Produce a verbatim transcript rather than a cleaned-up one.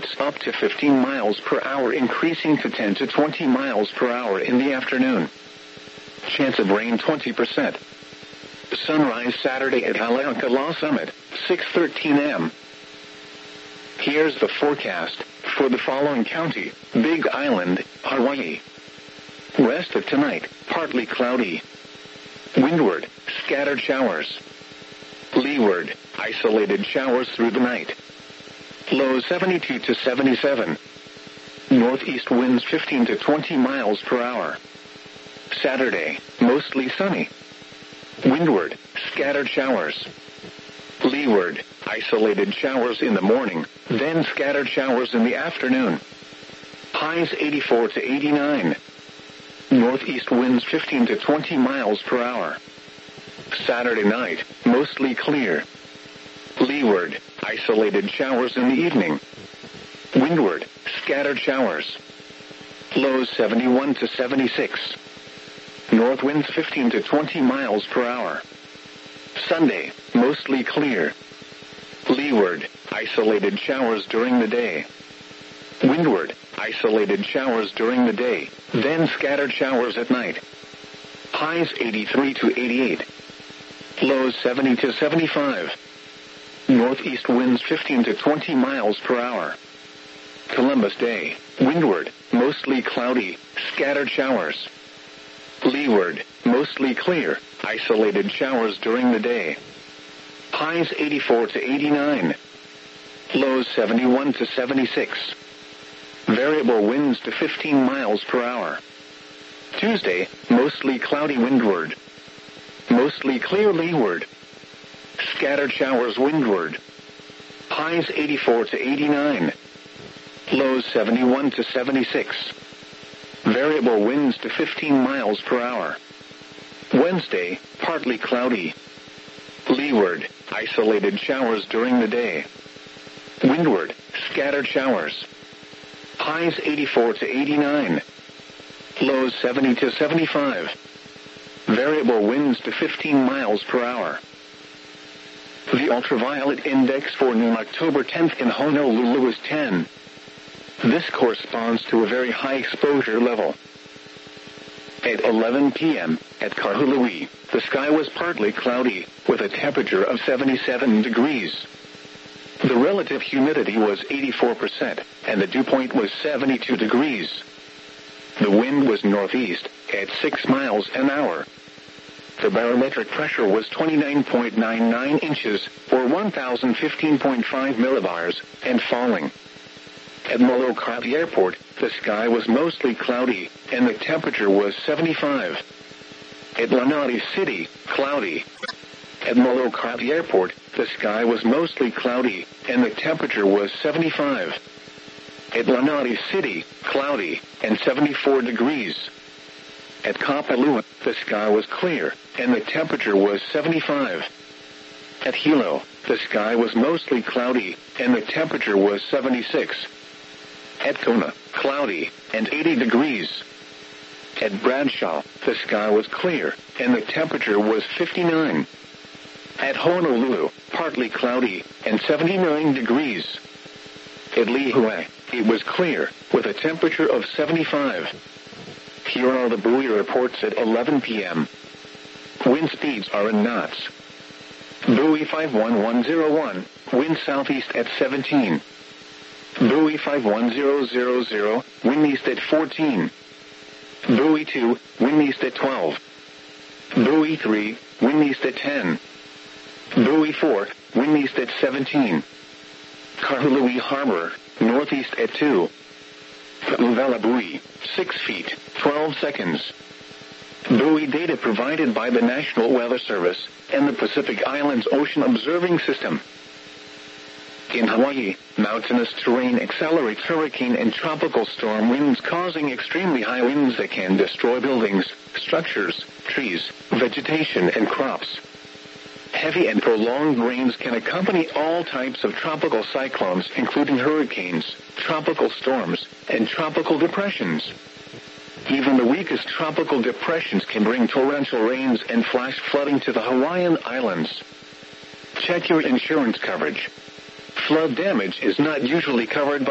gusts up to fifteen miles per hour, increasing to ten to twenty miles per hour in the afternoon. Chance of rain twenty percent. Sunrise Saturday at Haleakala Summit, six thirteen a m Here's the forecast for the following county: Big Island, Hawaii. Rest of tonight, partly cloudy. Windward, scattered showers. Leeward, isolated showers through the night. Low seventy-two to seventy-seven. Northeast winds fifteen to twenty miles per hour. Saturday, mostly sunny. Windward, scattered showers. Leeward, isolated showers in the morning, then scattered showers in the afternoon. Highs eighty-four to eighty-nine. Northeast winds fifteen to twenty miles per hour. Saturday night, mostly clear. Leeward, isolated showers in the evening. Windward, scattered showers. Lows seventy-one to seventy-six. North winds fifteen to twenty miles per hour. Sunday, mostly clear. Leeward, isolated showers during the day. Windward, isolated showers during the day, then scattered showers at night. Highs eighty-three to eighty-eight. Lows seventy to seventy-five. Northeast winds fifteen to twenty miles per hour. Columbus Day, windward, mostly cloudy, scattered showers. Leeward, mostly clear, isolated showers during the day. Highs eighty-four to eighty-nine. Lows seventy-one to seventy-six. Variable winds to fifteen miles per hour. Tuesday, mostly cloudy windward. Mostly clear leeward. Scattered showers windward. Highs eighty-four to eighty-nine. Lows seventy-one to seventy-six. Variable winds to fifteen miles per hour. Wednesday, partly cloudy. Leeward, isolated showers during the day. Windward, scattered showers. Highs eighty-four to eighty-nine. Lows seventy to seventy-five. Variable winds to fifteen miles per hour. The ultraviolet index for noon October tenth in Honolulu is ten. This corresponds to a very high exposure level. At eleven p m at Kahului, the sky was partly cloudy, with a temperature of seventy-seven degrees. The relative humidity was eighty-four percent, and the dew point was seventy-two degrees. The wind was northeast, at six miles an hour. The barometric pressure was twenty-nine point nine nine inches, or one thousand fifteen point five millibars, and falling. At Molokai Airport, the sky was mostly cloudy, and the temperature was seventy-five. At Lanai City, cloudy. At Molokai Airport, the sky was mostly cloudy, and the temperature was seventy-five. At Lanai City, cloudy, and seventy-four degrees. At Kapalua, the sky was clear, and the temperature was seventy-five. At Hilo, the sky was mostly cloudy, and the temperature was seventy-six. At Kona, cloudy, and eighty degrees. At Bradshaw, the sky was clear, and the temperature was fifty-nine. At Honolulu, partly cloudy, and seventy-nine degrees. At Lihue, it was clear, with a temperature of seventy-five. Here are the buoy reports at eleven p m Wind speeds are in knots. Buoy five one one zero one, wind southeast at seventeen. Buoy five one zero zero zero, wind east at fourteen. Buoy two, wind east at twelve. Buoy three, wind east at ten. Buoy four, wind east at seventeen. Kahului Harbor, northeast at two. Uvela buoy, six feet, twelve seconds. Buoy data provided by the National Weather Service and the Pacific Islands Ocean Observing System. In Hawaii, mountainous terrain accelerates hurricane and tropical storm winds, causing extremely high winds that can destroy buildings, structures, trees, vegetation, and crops. Heavy and prolonged rains can accompany all types of tropical cyclones, including hurricanes, tropical storms, and tropical depressions. Even the weakest tropical depressions can bring torrential rains and flash flooding to the Hawaiian Islands. Check your insurance coverage. Flood damage is not usually covered by